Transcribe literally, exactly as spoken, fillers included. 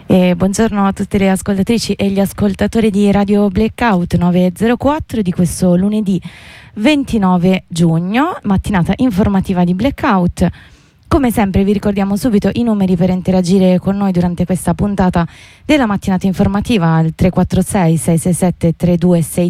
E buongiorno a tutte le ascoltatrici e gli ascoltatori di Radio Blackout nove zero quattro di questo lunedì ventinove giugno, mattinata informativa di Blackout. Come sempre vi ricordiamo subito i numeri per interagire con noi durante questa puntata della mattinata informativa al tre quattro sei sei sei sette tre due sei